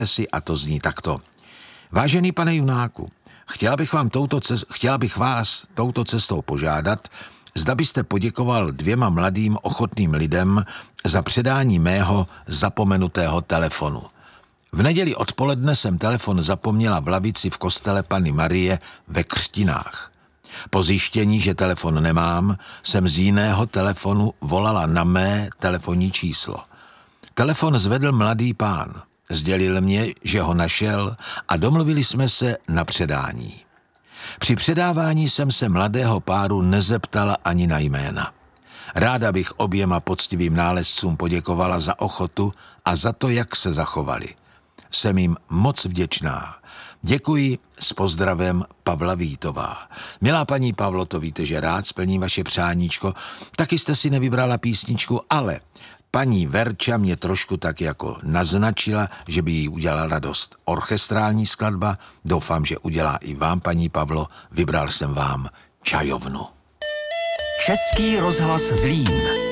si a to zní takto. Vážený pane Junáku, chtěla bych vás touto cestou požádat, zda byste poděkoval 2 mladým ochotným lidem za předání mého zapomenutého telefonu. V neděli odpoledne jsem telefon zapomněla v lavici v kostele Panny Marie ve Křtinách. Po zjištění, že telefon nemám, jsem z jiného telefonu volala na mé telefonní číslo. Telefon zvedl mladý pán. Sdělil mě, že ho našel a domluvili jsme se na předání. Při předávání jsem se mladého páru nezeptala ani na jména. Ráda bych oběma poctivým nálezcům poděkovala za ochotu a za to, jak se zachovali. Jsem jim moc vděčná. Děkuji, s pozdravem Pavla Vítová. Milá paní Pavlo, to víte, že rád splním vaše přáníčko. Taky jste si nevybrala písničku, ale paní Verča mě trošku tak jako naznačila, že by jí udělala radost orchestrální skladba. Doufám, že udělá i vám, paní Pavlo. Vybral jsem vám Čajovnu. Český rozhlas Zlín.